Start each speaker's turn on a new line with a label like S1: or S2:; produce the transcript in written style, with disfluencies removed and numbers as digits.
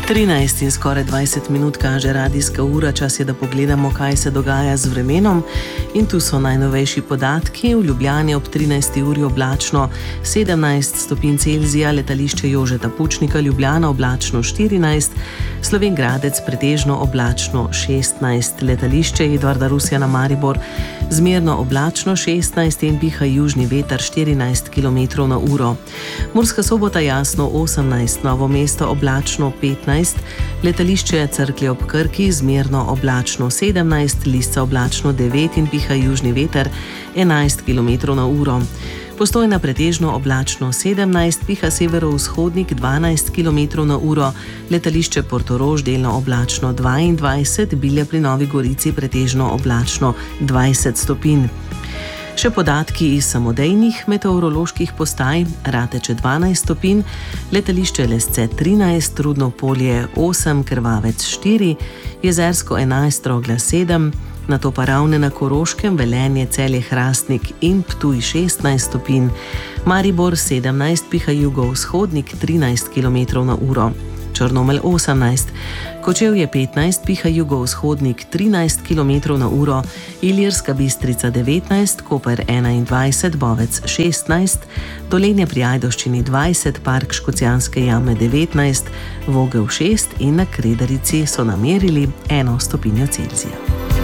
S1: 13 in skoraj 20 minut kaže radijska ura, čas je, da pogledamo, kaj se dogaja z vremenom. In tu so najnovejši podatki. V Ljubljani ob 13. uri oblačno 17 stopinj Celzija, letališče Jožeta Pučnika Ljubljana oblačno 14, Slovenj Gradec pretežno oblačno 16, letališče Edvarda Rusjana Maribor zmerno oblačno 16 in piha južni veter 14 km/h. Murska Sobota jasno 18, Novo mesto oblačno 15, letališče Cerklje ob Krki zmerno oblačno 17, Lisca oblačno 9 in piha južni veter 11 km/h. Postojna pretežno oblačno 17, piha severovzhodnik 12 km/h, letališče Portorož delno oblačno 22, Bilje pri Novi Gorici pretežno oblačno 20 stopinj. Še podatki iz samodejnih meteoroloških postaj: Rateče 12 stopinj, letališče Lesce 13, Rudno Polje 8, Krvavec 4, Jezersko 11, Trogla 7, nato pa Ravne na Koroškem, Velenje, Celje, Hrastnik in Ptuj 16 stopinj, Maribor 17, piha jugovzhodnik 13 km/h, Črnomelj 18, Kočevje 15, piha jugovzhodnik 13 km/h, Ilirska Bistrica 19, Koper 21, Bovec 16, Dolenje pri Ajdovščini 20, Park Škocjanske jame 19, Vogel 6 in na Kredarici so namerili 1 stopinjo Celzija.